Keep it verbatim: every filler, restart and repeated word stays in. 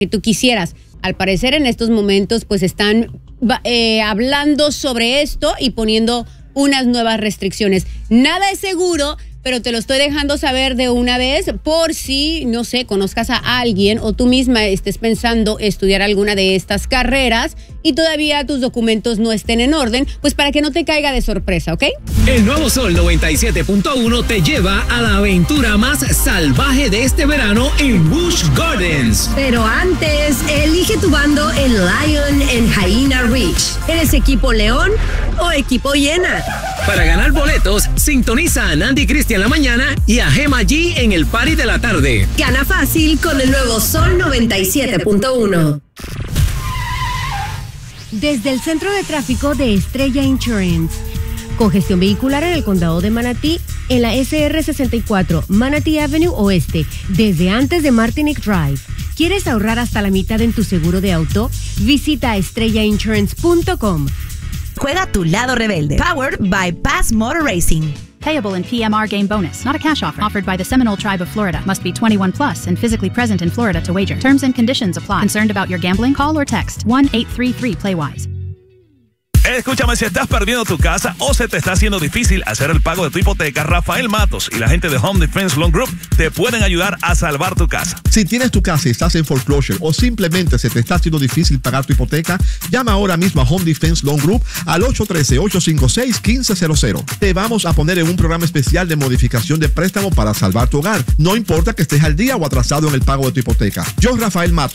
que tú quisieras. Al parecer en estos momentos pues están eh, hablando sobre esto y poniendo unas nuevas restricciones. Nada es seguro, pero te lo estoy dejando saber de una vez por si, no sé, conozcas a alguien o tú misma estés pensando estudiar alguna de estas carreras y todavía tus documentos no estén en orden, pues para que no te caiga de sorpresa, ¿ok? El nuevo Sol noventa y siete punto uno te lleva a la aventura más salvaje de este verano en Busch Gardens. Pero antes, elige tu bando en Lion en Hyena Ridge. ¿Eres equipo León o equipo Hiena? Para ganar boletos, sintoniza a Nandy Cristi en la mañana y a Gemma G en el party de la tarde. Gana fácil con el nuevo Sol noventa y siete punto uno. Desde el Centro de Tráfico de Estrella Insurance. Congestión vehicular en el condado de Manatí, en la S R sesenta y cuatro, Manatee Avenue Oeste, desde antes de Martinique Drive. ¿Quieres ahorrar hasta la mitad en tu seguro de auto? Visita estrella insurance punto com. Juega tu lado rebelde. Powered by Pass Motor Racing. Payable in P M R game bonus, not a cash offer. Offered by the Seminole Tribe of Florida. Must be twenty-one plus and physically present in Florida to wager. Terms and conditions apply. Concerned about your gambling? Call or text one eight three three play wise. Escúchame, si estás perdiendo tu casa o se te está haciendo difícil hacer el pago de tu hipoteca, Rafael Matos y la gente de Home Defense Loan Group te pueden ayudar a salvar tu casa. Si tienes tu casa y estás en foreclosure o simplemente se te está haciendo difícil pagar tu hipoteca, llama ahora mismo a Home Defense Loan Group al ocho uno tres, ocho cinco seis, uno cinco cero cero. Te vamos a poner en un programa especial de modificación de préstamo para salvar tu hogar. No importa que estés al día o atrasado en el pago de tu hipoteca. Yo, Rafael Matos,